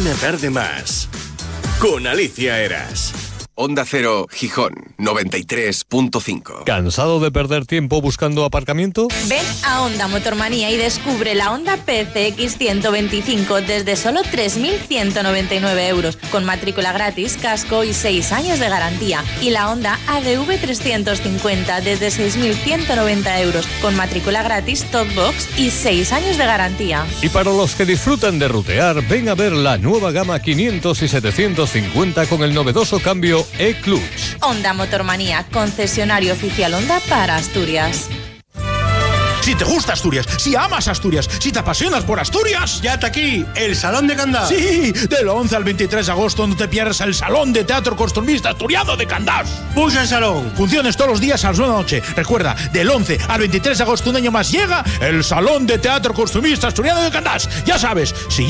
Una tarde más con Alicia Eras. Onda Cero, Gijón, 93.5. ¿Cansado de perder tiempo buscando aparcamiento? Ven a Honda Motormanía y descubre la Honda PCX 125 desde solo 3.199 euros, con matrícula gratis, casco y 6 años de garantía. Y la Honda ADV 350 desde 6.190 euros, con matrícula gratis, top box y 6 años de garantía. Y para los que disfrutan de rutear, ven a ver la nueva gama 500 y 750 con el novedoso cambio E-Clutch. Honda Motormanía, concesionario oficial Honda para Asturias. Si te gusta Asturias, si amas Asturias, si te apasionas por Asturias... Ya está aquí, el Salón de Candás. Sí, del 11 al 23 de agosto no te pierdas el Salón de Teatro Costumbrista Asturiano de Candás. Puja el salón. Funciones todos los días a las 9 de la noche. Recuerda, del 11 al 23 de agosto un año más llega el Salón de Teatro Costumbrista Asturiano de Candás. Ya sabes, si